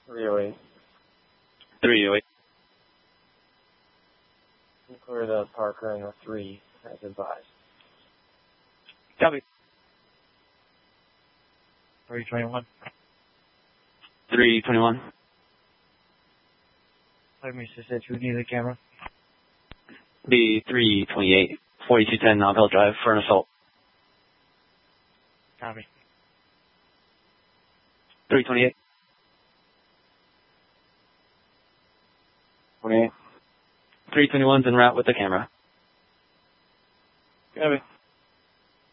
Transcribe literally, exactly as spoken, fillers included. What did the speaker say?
three oh eight. three oh eight. Clear the Parker and the three as advised. Copy. three twenty-one. three twenty-one. Let me just set you near the camera. B three twenty-eight. forty-two ten Nob Hill Drive for an assault. Copy. three twenty-eight. twenty-eight. three twenty-one's en route with the camera. Copy.